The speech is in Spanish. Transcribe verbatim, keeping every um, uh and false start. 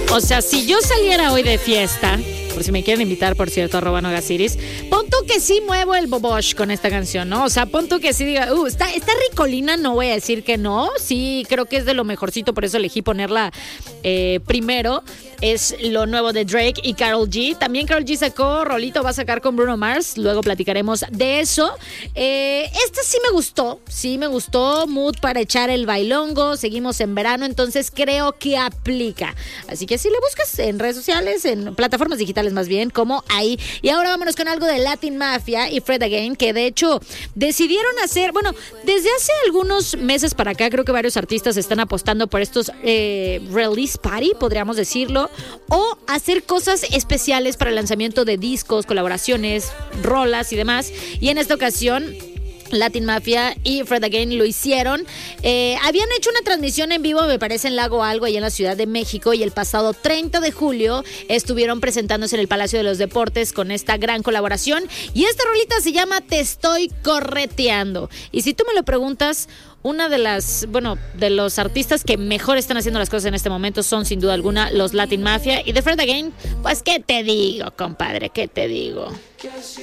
O sea, si yo saliera hoy de fiesta, por si me quieren invitar, por cierto, arroba Nogasiris, pon tú que sí muevo el bobosh con esta canción, ¿no? O sea, pon tú que sí diga, uh, está, está ricolina, no voy a decir que no. Sí, creo que es de lo mejorcito, por eso elegí ponerla eh, primero. Es lo nuevo de Drake y Karol G. También Karol G sacó rolito, va a sacar con Bruno Mars. Luego platicaremos de eso. Eh, esta sí me gustó, sí me gustó. Mood para echar el bailongo. Seguimos en verano, entonces creo que aplica. Así que si le buscas en redes sociales, en plataformas digitales más bien, como ahí. Y ahora vámonos con algo de Latin Mafia y Fred Again, que de hecho decidieron hacer, bueno, desde hace algunos meses para acá, creo que varios artistas están apostando por estos eh, release party, podríamos decirlo, o hacer cosas especiales para el lanzamiento de discos, colaboraciones, rolas y demás. Y en esta ocasión Latin Mafia y Fred Again lo hicieron. Eh, habían hecho una transmisión en vivo, me parece, en Lago Algo, allá en la Ciudad de México, y el pasado treinta de julio estuvieron presentándose en el Palacio de los Deportes con esta gran colaboración. Y esta rolita se llama Te Estoy Correteando. Y si tú me lo preguntas, una de las, bueno, de los artistas que mejor están haciendo las cosas en este momento son sin duda alguna los Latin Mafia. Y de Fred Again, pues, ¿qué te digo, compadre? ¿Qué te digo?